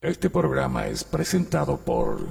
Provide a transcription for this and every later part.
Este programa es presentado por...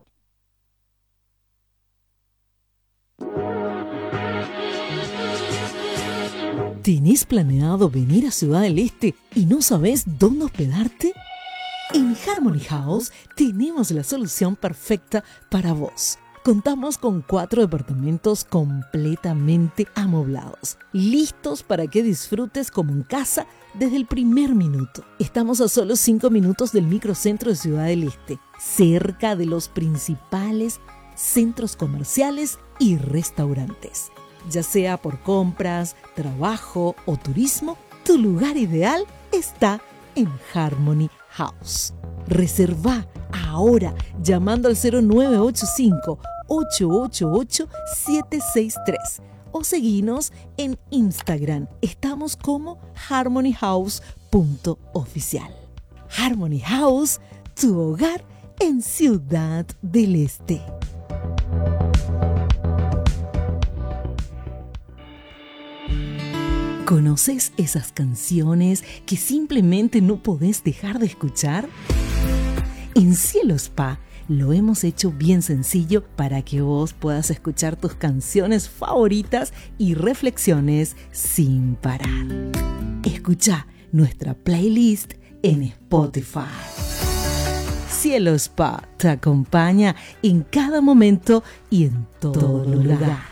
¿Tenés planeado venir a Ciudad del Este y no sabés dónde hospedarte? En Harmony House tenemos la solución perfecta para vos. Contamos con 4 departamentos completamente amoblados, listos para que disfrutes como en casa desde el primer minuto. Estamos a solo 5 minutos del microcentro de Ciudad del Este, cerca de los principales centros comerciales y restaurantes. Ya sea por compras, trabajo o turismo, tu lugar ideal está en Harmony House. Reserva ahora llamando al 0985-888-763 o seguinos en Instagram. Estamos como harmonyhouse.oficial. Harmony House, tu hogar en Ciudad del Este. ¿Conoces esas canciones que simplemente no podés dejar de escuchar? En Cielo Spa lo hemos hecho bien sencillo para que vos puedas escuchar tus canciones favoritas y reflexiones sin parar. Escucha nuestra playlist en Spotify. Cielo Spa te acompaña en cada momento y en todo lugar.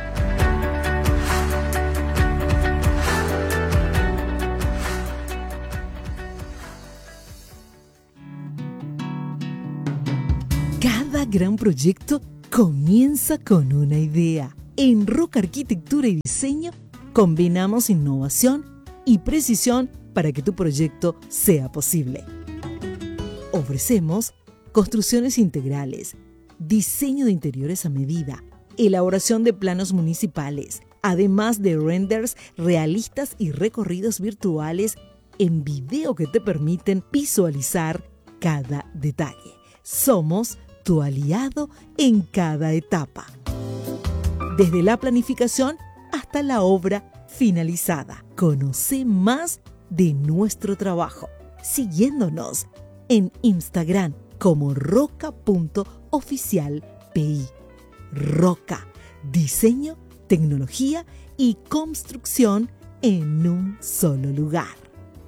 Cada gran proyecto comienza con una idea. En Roca Arquitectura y Diseño combinamos innovación y precisión para que tu proyecto sea posible. Ofrecemos construcciones integrales, diseño de interiores a medida, elaboración de planos municipales, además de renders realistas y recorridos virtuales en video que te permiten visualizar cada detalle. Somos tu aliado en cada etapa, desde la planificación hasta la obra finalizada. Conoce más de nuestro trabajo siguiéndonos en Instagram como roca.oficialpi. Roca, diseño, tecnología y construcción en un solo lugar.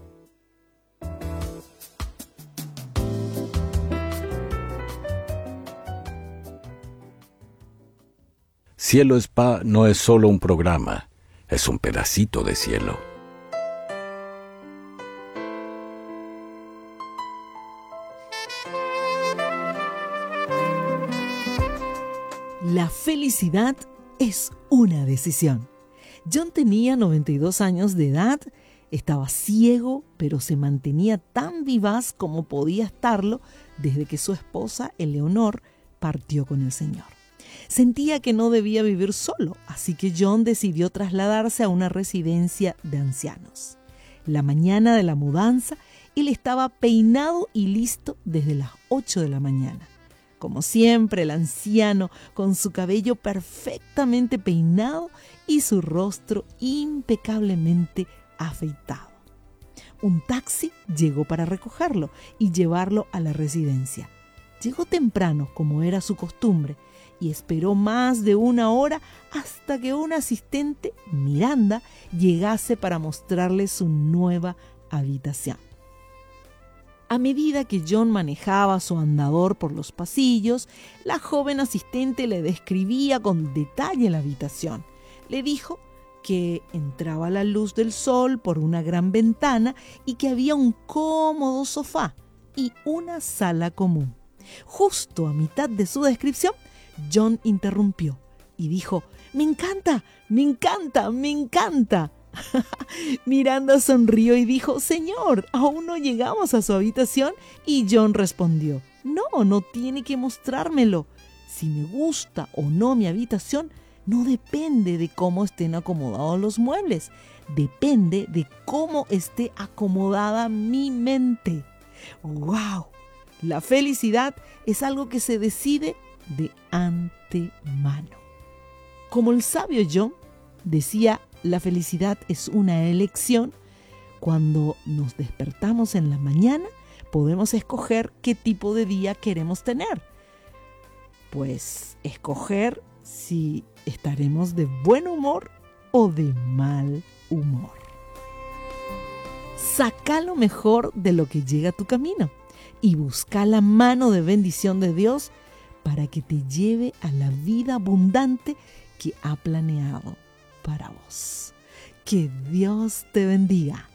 Cielo Spa no es solo un programa, es un pedacito de cielo. La felicidad es una decisión. John tenía 92 años de edad, estaba ciego, pero se mantenía tan vivaz como podía estarlo desde que su esposa, Eleonor, partió con el Señor. Sentía que no debía vivir solo, así que John decidió trasladarse a una residencia de ancianos. La mañana de la mudanza, él estaba peinado y listo desde las 8 de la mañana. Como siempre, el anciano, con su cabello perfectamente peinado y su rostro impecablemente afeitado. Un taxi llegó para recogerlo y llevarlo a la residencia. Llegó temprano, como era su costumbre, y esperó más de 1 hora hasta que un asistente, Miranda, llegase para mostrarle su nueva habitación. A medida que John manejaba su andador por los pasillos, la joven asistente le describía con detalle la habitación. Le dijo que entraba la luz del sol por una gran ventana y que había un cómodo sofá y una sala común. Justo a mitad de su descripción, John interrumpió y dijo: ¡Me encanta! ¡Me encanta! ¡Me encanta! Miranda sonrió y dijo: «Señor, aún no llegamos a su habitación». Y John respondió: no tiene que mostrármelo. Si me gusta o no mi habitación no depende de cómo estén acomodados los muebles. Depende de cómo esté acomodada mi mente». ¡Wow! La felicidad es algo que se decide de antemano. Como el sabio John decía, la felicidad es una elección. Cuando nos despertamos en la mañana, podemos escoger qué tipo de día queremos tener. Pues escoger si estaremos de buen humor o de mal humor. Saca lo mejor de lo que llega a tu camino y busca la mano de bendición de Dios para que te lleve a la vida abundante que ha planeado para vos. Que Dios te bendiga.